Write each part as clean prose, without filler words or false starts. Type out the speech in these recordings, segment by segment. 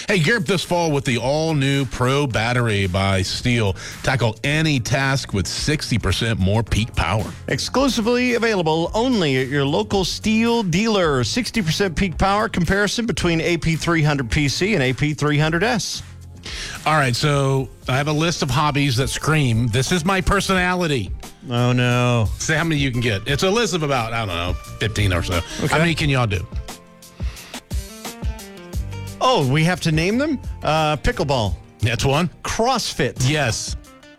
Hey, gear up this fall with the all-new Pro Battery by Steel. Tackle any task with 60% more peak power. Exclusively available only at your local Steel dealer. 60% peak power comparison between AP300 PC and AP300S. All right, so I have a list of hobbies that scream, this is my personality. Oh, no. See how many you can get. It's a list of about, 15 or so. Okay. How many can y'all do? Oh, we have to name them? Pickleball. That's one. CrossFit. Yes.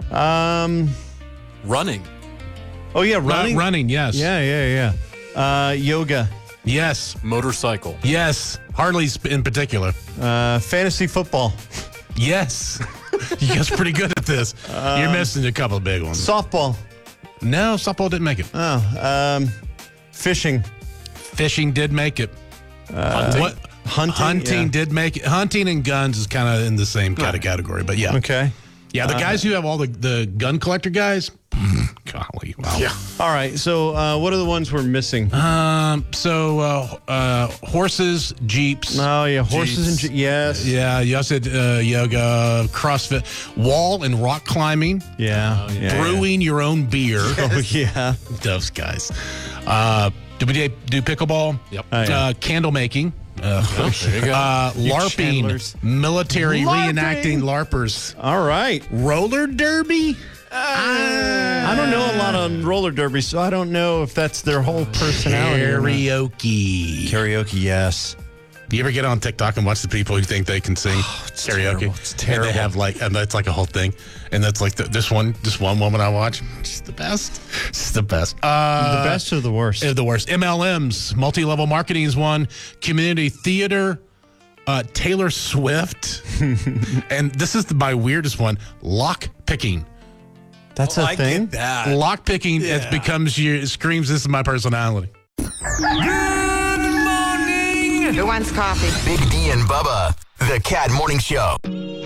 Running. Oh, yeah, running? Running, yes. Yeah. Yoga. Yes. Motorcycle. Yes. Harley's in particular. Fantasy football. Yes. You guys are pretty good at this. You're missing a couple of big ones. Softball. No, softball didn't make it. Fishing. Fishing did make it. Hunting. Hunting did make it. Hunting and guns is kind of in the same kind of category, but yeah. Okay. Yeah, the guys who have all the gun collector guys, golly, wow. Yeah. All right. So what are the ones we're missing? Horses, Jeeps. Oh, yeah. Horses Jeeps. and yes. Yeah, you also said yoga, CrossFit, wall and rock climbing, Yeah. brewing your own beer. Oh, yeah. Those guys. Did we do pickleball? Yep. Oh, yeah. Candle making. There you go. LARPing, Chandlers. military LARPing. reenacting LARPers. All right. Roller derby? I don't know a lot on roller derby, so I don't know if that's their whole personality. or not. Karaoke. Karaoke, yes. Do you ever get on TikTok and watch the people who think they can sing karaoke? terrible. It's terrible. And they have and that's like a whole thing. And that's like this one woman I watch. She's the best. She's the best. The best or the worst? The worst. MLMs, multi-level marketing is one. Community theater, Taylor Swift. And this is my weirdest one, lock picking. That's a I thing? get that. Lock picking it becomes it screams, this is my personality. Who wants coffee? Big D and Bubba, the Cat Morning Show.